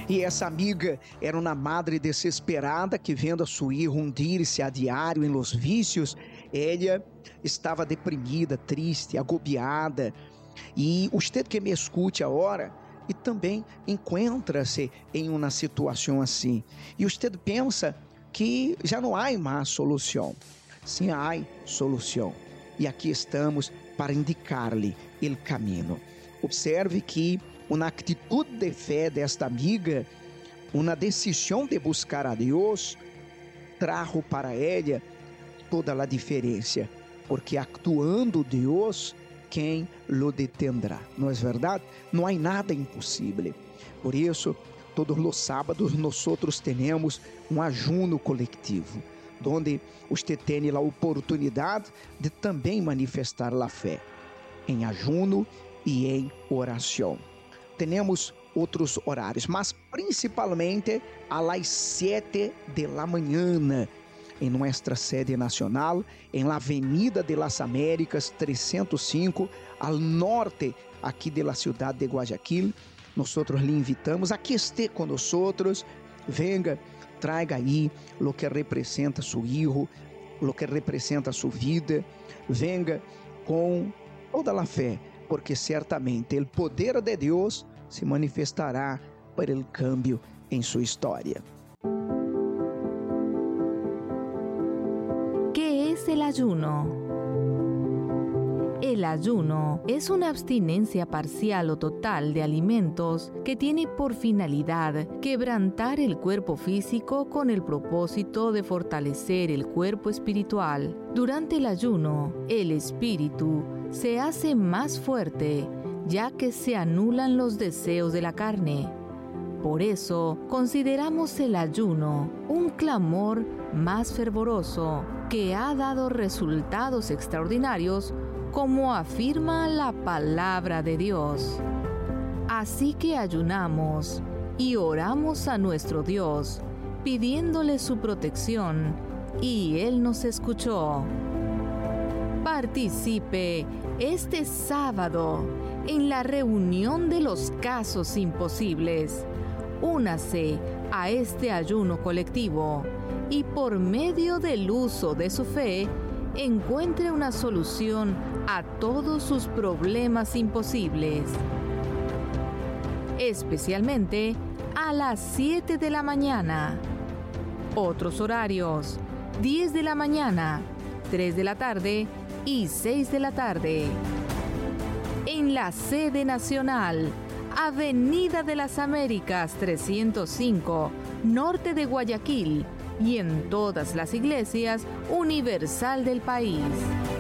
E essa amiga era uma madre desesperada que, vendo a sua irmã hundir-se a diário em los vícios, ela estava deprimida, triste, agobiada. E você que me escute agora e também encontra-se em uma situação assim. E você pensa que já não há mais solução. Sim, há solução. E aqui estamos para indicar-lhe o caminho. Observe que uma atitude de fé desta amiga, uma decisão de buscar a Deus, trajo para ela toda a diferença, porque actuando Deus, quem lo detendrá? Não é verdade? Não há nada impossível. Por isso, todos os sábados nós temos um ajuno coletivo, onde você tem a oportunidade de também manifestar a fé, em ajuno e em oração. Temos outros horários, mas principalmente às 7 da manhã, em nossa sede nacional, em la Avenida de las Américas 305, ao norte aqui da cidade de Guayaquil. Nós lhe invitamos a que esteja conosco, venga, traga aí o que representa seu filho, o que representa sua vida, venga com toda a fé, porque certamente o poder de Deus se manifestará para o cambio em sua história. ¿Qué es el ayuno? El ayuno es una abstinencia parcial o total de alimentos que tiene por finalidad quebrantar el cuerpo físico con el propósito de fortalecer el cuerpo espiritual. Durante el ayuno, el espíritu se hace más fuerte, ya que se anulan los deseos de la carne. Por eso, consideramos el ayuno un clamor más fervoroso que ha dado resultados extraordinarios, como afirma la palabra de Dios. Así que ayunamos y oramos a nuestro Dios, pidiéndole su protección, y Él nos escuchó. Participe este sábado en la reunión de los casos imposibles. Únase a este ayuno colectivo y por medio del uso de su fe, encuentre una solución a todos sus problemas imposibles. Especialmente a las 7 de la mañana. Otros horarios: 10 de la mañana, 3 de la tarde y 6 de la tarde. En la sede nacional, Avenida de las Américas 305, norte de Guayaquil, y en todas las iglesias universal del país.